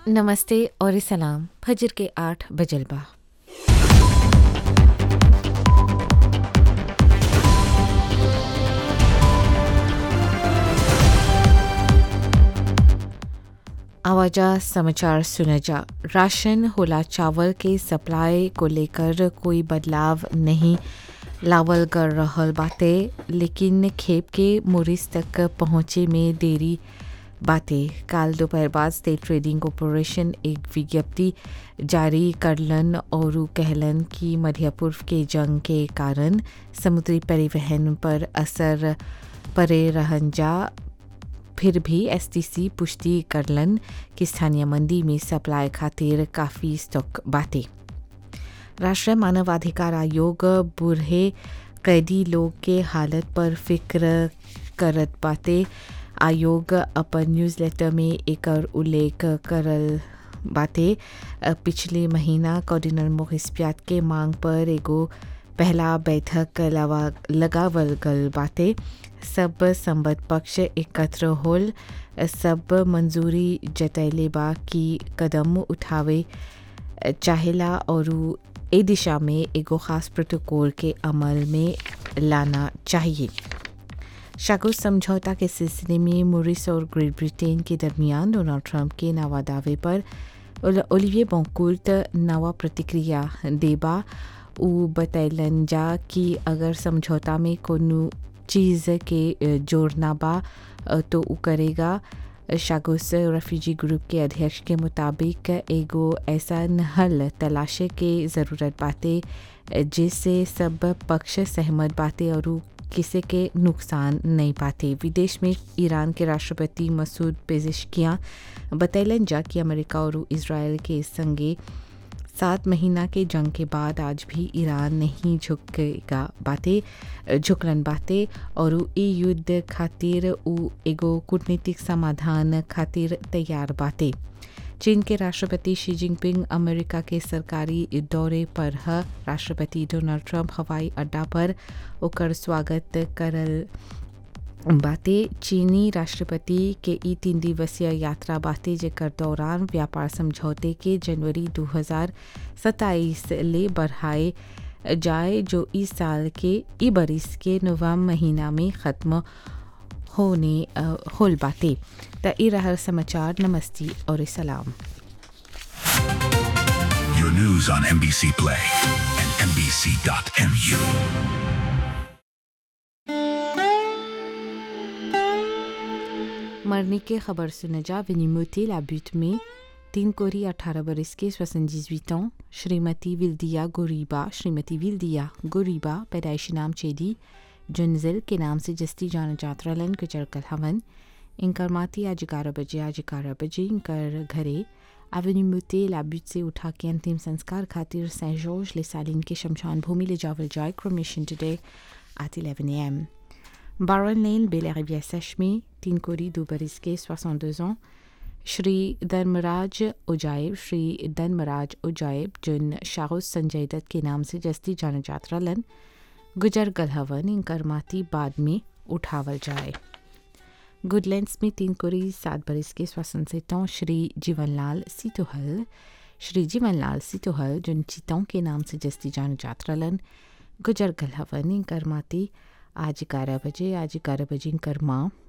नमस्ते और सलाम फजर के 8 बजलबा। आवाजा समाचार सुना जा। राशन होला चावल के सप्लाई को लेकर कोई बदलाव नहीं लावल कर रहल बाटे, लेकिन खेप के मोरिस तक पहुँचे में देरी बाटे। काल दोपहर बाद स्टेट ट्रेडिंग कॉरपोरेशन एक विज्ञप्ति जारी करलन और कहलन कि मध्य पूर्व के जंग के कारण समुद्री परिवहन पर असर पड़े रहन जा। फिर भी एसटीसी पुष्टि करलन कि स्थानीय मंडी में सप्लाई खातिर काफ़ी स्टॉक बाटे। राष्ट्रीय मानवाधिकार आयोग बूढ़े कैदी लोग के हालत पर फिक्र करत बाटे। आयोग अपन न्यूज़लेटर में एकर उल्लेख करल बाटे। पिछले महीना कार्डिनल मोरिस पियात के मांग पर एगो पहला बैठक लगावल गल बाटे। सब संबद्ध पक्ष एकत्र होल सब मंजूरी जतैले बा कि कदम उठावे चाहेला और ए दिशा में एगो खास प्रोटोकॉल के अमल में लाना चाहिए। शागुस समझौता के सिलसिले में मोरिस और ग्रेट ब्रिटेन के दरमियान डोनाल्ड ट्रंप के नवा दावे पर ओलिविये बोंकुल्ट नवा प्रतिक्रिया देबा। उ बतैलन जा कि अगर समझौता में कोनो चीज़ के जोड़ना बा तो उ करेगा। शागुस रेफ्यूजी ग्रुप के अध्यक्ष के मुताबिक एगो ऐसा हल तलाशे के ज़रूरत बाटे जिससे सब पक्ष सहमत बाटे और किसी के नुकसान नहीं पाते। विदेश में ईरान के राष्ट्रपति मसूद पेज़ेश्कियां बतैलन जा कि अमेरिका और इजराइल के संगे 7 महीना के जंग के बाद आज भी ईरान नहीं झुकलन बाटे और ई युद्ध खातिर उ एगो कूटनीतिक समाधान खातिर तैयार बाटे। चीन के राष्ट्रपति शी जिनपिंग अमेरिका के सरकारी दौरे पर है। राष्ट्रपति डोनाल्ड ट्रंप हवाई अड्डा पर ओकर स्वागत करल बाटे। चीनी राष्ट्रपति के ई 3 दिवसीय यात्रा बाटे, जेकर दौरान व्यापार समझौते के जनवरी 2027 ले बढ़ाए जाए जो इस साल के ई बरिस के नवंबर महीना में ख़त्म होल बाटे। त ई रहल समाचार। नमस्ते और सलाम। Your news on NBC Play and NBC.mu. मरने की खबर सुना जा। विनिमुते लाबुत में 3 कोरी 18 बरस के 78 ans श्रीमती विल्दिया गोरीबा पैदाइशी नाम चेदी जुनजिल के नाम से जस्ती जाना जातरलन गुजरकल हवन। इनकर माती आज 11 बजे इनकर घरे एवेन्यू लाबुत से उठा के अंतिम संस्कार खातिर सेंट जॉर्ज ले सालिन के शमशान भूमि ले जावल जाए। Cremation today at 11 am। बारन लेन बेलरिविया सेश में 3 कोरी 2 बरस के 62 ans श्री धर्मराज उजायब जुन शाहुस संजय दत्त के नाम से जस्ती जाना जातरलन गुजर गलहवन। इनकर माती बाद में उठावल जाए। गुडलैंड्स में 3 कोरी 7 बरस के 67 ans श्री जीवनलाल सितोहल जुन चितों के नाम से जस्ती जाना जातरलन गुजर गलहवन। इनकर माती आज 11 बजे इनकर माँ